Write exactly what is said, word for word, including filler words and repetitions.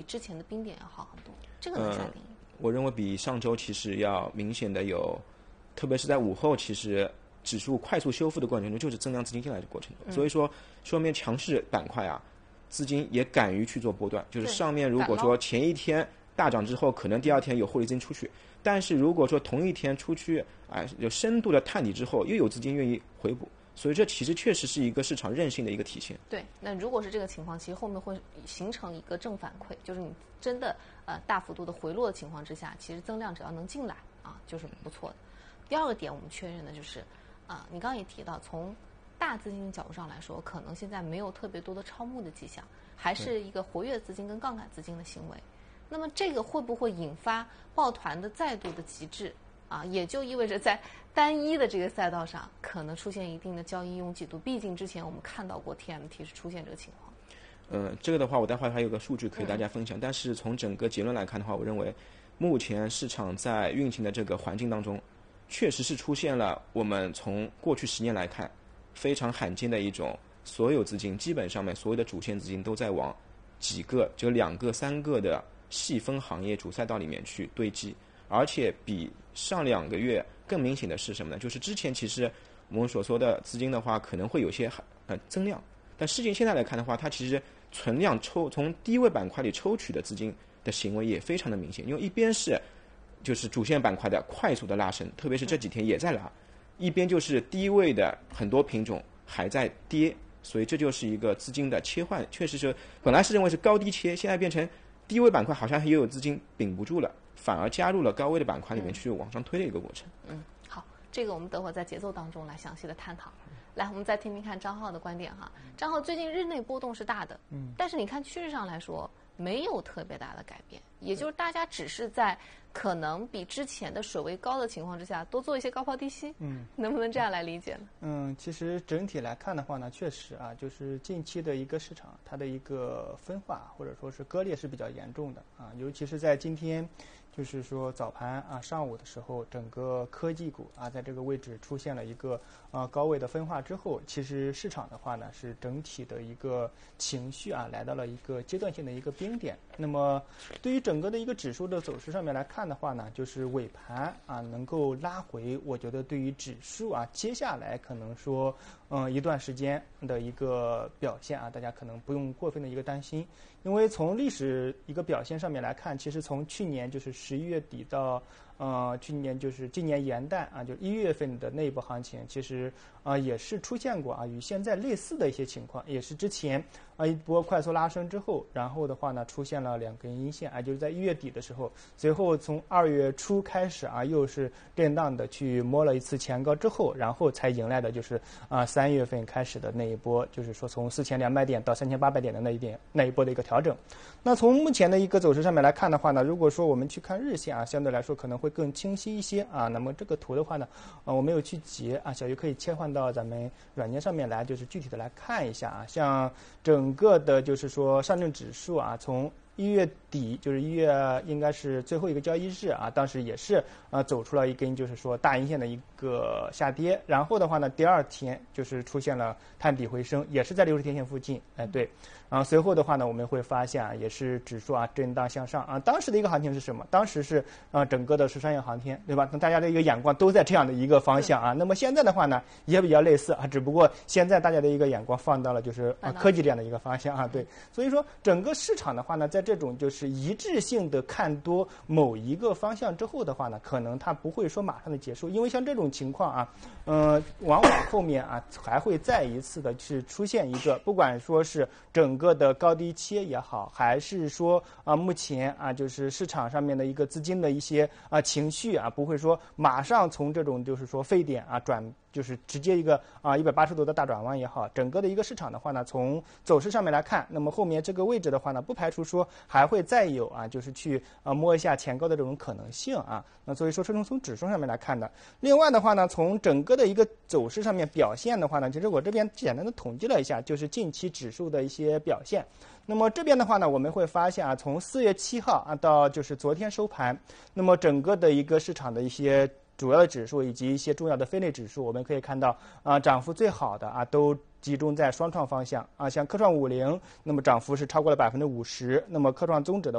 之前的冰点要好很多，这个能啥定义？ 呃我认为比上周其实要明显的有，特别是在午后，其实指数快速修复的过程中，就是增量资金进来的过程中， 嗯、 所以说说明强势板块啊，资金也敢于去做波段，就是上面如果说前一天大涨之后，可能第二天有获利资金出去，但是如果说同一天出去啊、呃、有深度的探底之后，又有资金愿意回补。所以这其实确实是一个市场韧性的一个体现。 对，那如果是这个情况，其实后面会形成一个正反馈，就是你真的呃大幅度的回落的情况之下，其实增量只要能进来啊，就是不错的。第二个点我们确认的就是，啊，你刚刚也提到，从大资金的角度上来说，可能现在没有特别多的超募的迹象，还是一个活跃资金跟杠杆资金的行为。那么这个会不会引发抱团的再度的极致？啊，也就意味着在单一的这个赛道上，可能出现一定的交易拥挤度。毕竟之前我们看到过 T M T 是出现这个情况。 呃，这个的话，我待会儿还有个数据可以大家分享。嗯、但是从整个结论来看的话，我认为目前市场在运行的这个环境当中，确实是出现了我们从过去十年来看非常罕见的一种，所有资金基本上面所有的主线资金都在往几个就两个三个的细分行业主赛道里面去堆积。而且比上两个月更明显的是什么呢？就是之前其实我们所说的资金的话，可能会有些呃增量，但事情现在来看的话，它其实存量抽从低位板块里抽取的资金的行为也非常的明显。因为一边是就是主线板块的快速的拉升，特别是这几天也在拉，一边就是低位的很多品种还在跌，所以这就是一个资金的切换，确实是本来是认为是高低切，现在变成低位板块好像也有资金顶不住了。反而加入了高位的板块里面去往上推的一个过程。 嗯，好，这个我们等会儿在节奏当中来详细的探讨。来，我们再听听看张浩的观点哈。张浩最近日内波动是大的，嗯，但是你看趋势上来说没有特别大的改变，也就是大家只是在可能比之前的水位高的情况之下多做一些高抛低吸，嗯，能不能这样来理解呢？ 嗯，其实整体来看的话呢，确实啊，就是近期的一个市场它的一个分化或者说是割裂是比较严重的啊，尤其是在今天。就是说早盘啊，上午的时候，整个科技股啊，在这个位置出现了一个呃高位的分化之后，其实市场的话呢，是整体的一个情绪啊，来到了一个阶段性的一个冰点。那么，对于整个的一个指数的走势上面来看的话呢，就是尾盘啊能够拉回，我觉得对于指数啊，接下来可能说嗯、呃、一段时间的一个表现啊，大家可能不用过分的一个担心。因为从历史一个表现上面来看，其实从去年就是十一月底到呃去年就是今年元旦啊，就一月份的那一波行情，其实啊、呃、也是出现过啊与现在类似的一些情况，也是之前啊一波快速拉升之后，然后的话呢出现了两根阴线啊，就是在一月底的时候，随后从二月初开始啊又是震荡的去摸了一次前高之后，然后才迎来的就是啊三月份开始的那一波，就是说从四千两百点到三千八百点的那一点那一波的一个调整。那从目前的一个走势上面来看的话呢，如果说我们去看日线啊，相对来说可能会更清晰一些啊。那么这个图的话呢，呃，我没有去截啊，小鱼可以切换到咱们软件上面来，就是具体的来看一下啊。像整个的，就是说上证指数啊，从一月底就是一月应该是最后一个交易日啊，当时也是呃走出了一根就是说大阴线的一个下跌，然后的话呢，第二天就是出现了探底回升，也是在六十天线附近，哎对，然后随后的话呢，我们会发现啊，也是指数啊震荡向上啊。当时的一个行情是什么？当时是啊整个的是商业航天，对吧？那大家的一个眼光都在这样的一个方向啊。那么现在的话呢，也比较类似啊，只不过现在大家的一个眼光放到了就是啊科技这样的一个方向啊，对。所以说整个市场的话呢，在这种就是一致性的看多某一个方向之后的话呢，可能它不会说马上的结束，因为像这种情况啊，呃，往往后面啊还会再一次的去出现一个，不管说是整个的高低切也好，还是说啊目前啊就是市场上面的一个资金的一些啊情绪啊，不会说马上从这种就是说沸点啊转。就是直接一个啊一百八十度的大转弯也好，整个的一个市场的话呢，从走势上面来看，那么后面这个位置的话呢，不排除说还会再有啊，就是去啊摸一下前高的这种可能性啊。那所以说，从从指数上面来看的。另外的话呢，从整个的一个走势上面表现的话呢，其实我这边简单的统计了一下，就是近期指数的一些表现。那么这边的话呢，我们会发现啊，从四月七号啊到就是昨天收盘，那么整个的一个市场的一些。主要的指数以及一些重要的分类指数，我们可以看到啊，涨幅最好的啊都集中在双创方向啊，像科创五零，那么涨幅是超过了百分之五十，那么科创综指的。